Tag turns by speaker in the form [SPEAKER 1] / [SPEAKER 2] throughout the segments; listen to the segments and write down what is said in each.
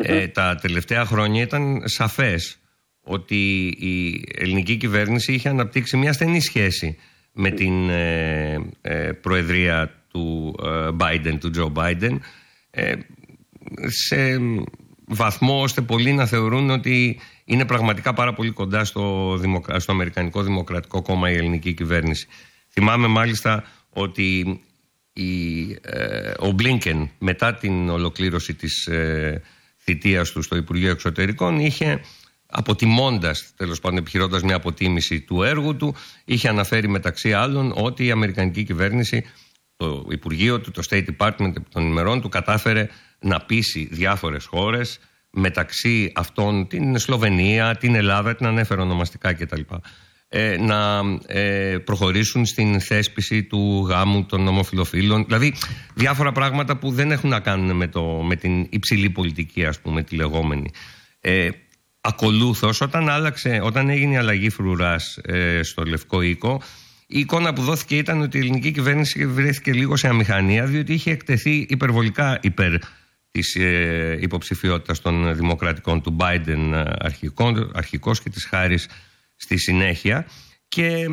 [SPEAKER 1] Τα τελευταία χρόνια ήταν σαφές ότι η ελληνική κυβέρνηση είχε αναπτύξει μια στενή σχέση με την προεδρία του Biden, του Joe Biden, σε βαθμό ώστε πολλοί να θεωρούν ότι είναι πραγματικά πάρα πολύ κοντά στο Αμερικανικό Δημοκρατικό Κόμμα η ελληνική κυβέρνηση. Θυμάμαι μάλιστα ότι ο Μπλίνκεν, μετά την ολοκλήρωση της θητείας του στο Υπουργείο Εξωτερικών, είχε, αποτιμώντας, τέλος πάντων επιχειρώντας μια αποτίμηση του έργου του, είχε αναφέρει μεταξύ άλλων ότι η αμερικανική κυβέρνηση, το Υπουργείο του, το State Department των ημερών του, κατάφερε να πείσει διάφορες χώρες, μεταξύ αυτών την Σλοβενία, την Ελλάδα, την ανέφερε ονομαστικά κτλ., να προχωρήσουν στην θέσπιση του γάμου των ομοφυλοφίλων. Δηλαδή διάφορα πράγματα που δεν έχουν να κάνουν με την υψηλή πολιτική, ας πούμε, τη λεγόμενη. Ακολούθως, όταν έγινε η αλλαγή φρουράς στο Λευκό Οίκο, η εικόνα που δόθηκε ήταν ότι η ελληνική κυβέρνηση βρέθηκε λίγο σε αμηχανία, διότι είχε εκτεθεί υπερβολικά υπέρ της υποψηφιότητας των δημοκρατικών του Biden αρχικός και της Χάρις στη συνέχεια, και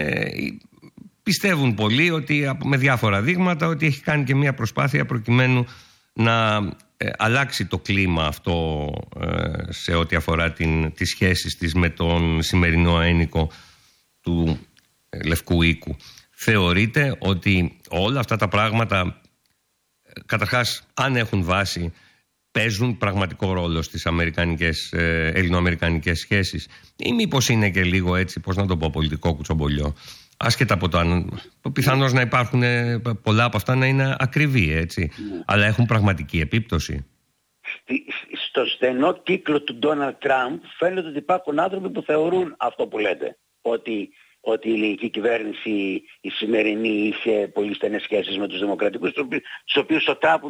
[SPEAKER 1] πιστεύουν πολλοί ότι, με διάφορα δείγματα, ότι έχει κάνει και μια προσπάθεια προκειμένου να αλλάξει το κλίμα αυτό σε ό,τι αφορά τις σχέσεις της με τον σημερινό ένικο του Λευκού Οίκου. Θεωρείτε ότι όλα αυτά τα πράγματα, καταρχάς, αν έχουν βάση, παίζουν πραγματικό ρόλο στις ελληνοαμερικανικές σχέσεις, ή μήπως είναι και λίγο έτσι, πώς να το πω, πολιτικό κουτσομπολιό, άσχετα από το πιθανώς να υπάρχουν πολλά από αυτά να είναι ακριβή, έτσι, αλλά έχουν πραγματική επίπτωση?
[SPEAKER 2] Στο στενό κύκλο του Ντόναλντ Τραμπ φαίνεται ότι υπάρχουν άνθρωποι που θεωρούν αυτό που λέτε, ότι η ελληνική κυβέρνηση, η σημερινή, είχε πολύ στενές σχέσεις με τους δημοκρατικούς, τους οποίους ο Τραμπ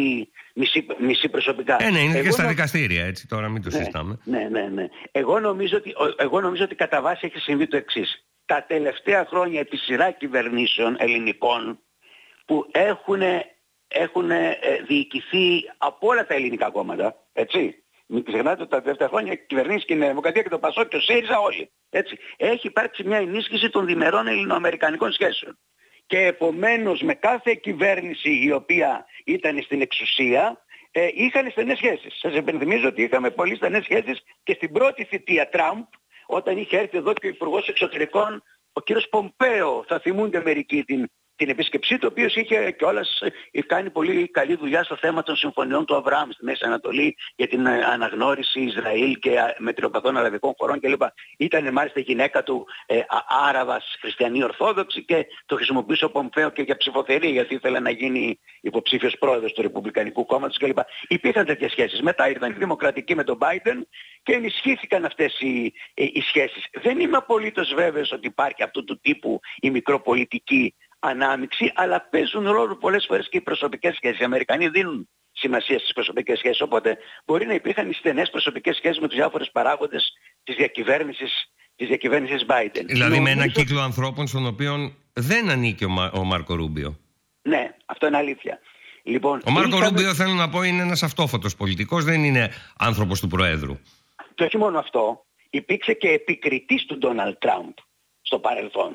[SPEAKER 2] μισεί προσωπικά.
[SPEAKER 1] Ναι, είναι και στα δικαστήρια, έτσι, τώρα μην το συζητάμε.
[SPEAKER 2] Ναι. Εγώ νομίζω ότι κατά βάση έχει συμβεί το εξής. Τα τελευταία χρόνια επί σειρά κυβερνήσεων ελληνικών που έχουν διοικηθεί από όλα τα ελληνικά κόμματα, έτσι. Μην ξεχνάτε ότι τα τελευταία χρόνια κυβερνήσει και η Νέα Δημοκρατία και το ΠΑΣΟΚ και ο ΣΥΡΙΖΑ όλοι. Έτσι. Έχει υπάρξει μια ενίσχυση των διμερών ελληνοαμερικανικών σχέσεων. Και επομένως με κάθε κυβέρνηση η οποία ήταν στην εξουσία είχαν στενές σχέσεις. Σας υπενθυμίζω ότι είχαμε πολύ στενές σχέσεις και στην πρώτη θητεία Τραμπ, όταν είχε έρθει εδώ και ο Υπουργός Εξωτερικών, ο κύριος Πομπέο, θα θυμούνται μερικοί την επίσκεψή του, ο οποίος είχε κιόλας κάνει πολύ καλή δουλειά στο θέμα των συμφωνιών του Αβραάμ στη Μέση Ανατολή για την αναγνώριση Ισραήλ και μετριοπαθών αραβικών χωρών κλπ. Ήταν μάλιστα η γυναίκα του Άραβας χριστιανή Ορθόδοξη και το χρησιμοποιούσε ο Πομπέο και για ψηφοθερία, γιατί ήθελε να γίνει υποψήφιος πρόεδρος του Ρεπουμπλικανικού Κόμματος κλπ. Υπήρχαν τέτοιες σχέσεις. Μετά ήρθαν οι δημοκρατικοί με τον Biden και ενισχύθηκαν αυτές οι σχέσεις. Δεν είμαι απολύτως βέβαιος ότι υπάρχει αυτού του τύπου η μικροπολιτική ανάμειξη, αλλά παίζουν ρόλο πολλές φορές και οι προσωπικές σχέσεις. Οι Αμερικανοί δίνουν σημασία στις προσωπικές σχέσεις, οπότε μπορεί να υπήρχαν οι στενές προσωπικές σχέσεις με τους διάφορους παράγοντες της διακυβέρνησης Biden.
[SPEAKER 1] Δηλαδή με ένα κύκλο ανθρώπων στον οποίο δεν ανήκει ο Μάρκο Ρούμπιο.
[SPEAKER 2] Ναι, αυτό είναι αλήθεια. Λοιπόν,
[SPEAKER 1] ο Μάρκο Ρούμπιο, θέλω να πω, είναι ένας αυτόφωτος πολιτικός, δεν είναι άνθρωπος του Προέδρου.
[SPEAKER 2] Και όχι μόνο αυτό, υπήρξε και επικριτής του Ντόναλντ Τραμπ στο παρελθόν.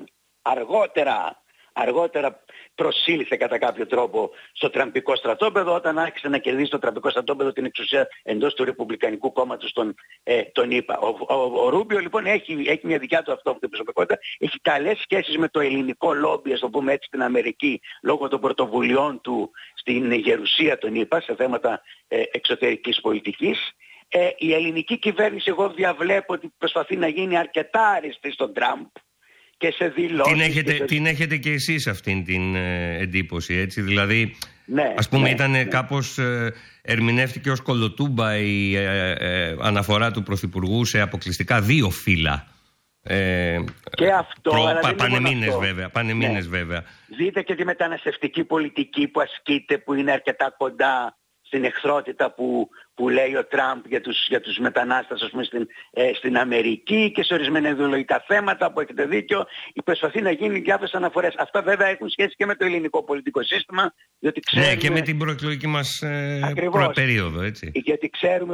[SPEAKER 2] Αργότερα προσήλθε κατά κάποιο τρόπο στο τραμπικό στρατόπεδο, όταν άρχισε να κερδίσει το τραμπικό στρατόπεδο την εξουσία εντός του Ρεπουμπλικανικού Κόμματος των ΗΠΑ. Ο Ρούμπιο λοιπόν έχει μια δικιά του αυτόφωνη προσωπικότητα, έχει καλές σχέσεις με το ελληνικό λόμπι, ας το πούμε έτσι, στην Αμερική, λόγω των πρωτοβουλειών του στην γερουσία των ΗΠΑ σε θέματα εξωτερικής πολιτικής. Η ελληνική κυβέρνηση, εγώ διαβλέπω ότι προσπαθεί να γίνει αρκετά άριστη στον Τραμπ και σε δηλώσεις.
[SPEAKER 1] Την έχετε και εσείς αυτήν την εντύπωση, έτσι? Δηλαδή,
[SPEAKER 2] ναι,
[SPEAKER 1] ας πούμε,
[SPEAKER 2] ναι,
[SPEAKER 1] ήταν κάπως ερμηνεύτηκε ως κολοτούμπα η αναφορά του Πρωθυπουργού σε αποκλειστικά δύο φύλλα.
[SPEAKER 2] Και αυτό,
[SPEAKER 1] πανεμήνες βέβαια.
[SPEAKER 2] Δείτε και τη μεταναστευτική πολιτική που ασκείται, που είναι αρκετά κοντά στην εχθρότητα που λέει ο Τραμπ για τους μετανάστες, ας πούμε, στην Αμερική, και σε ορισμένα ιδεολογικά θέματα που έχετε δίκιο. Προσπαθεί να γίνει διάφορες αναφορές. Αυτά βέβαια έχουν σχέση και με το ελληνικό πολιτικό σύστημα. Διότι ξέρουμε,
[SPEAKER 1] ναι, και με την προεκλογική μας περίοδο, έτσι.
[SPEAKER 2] Γιατί ξέρουμε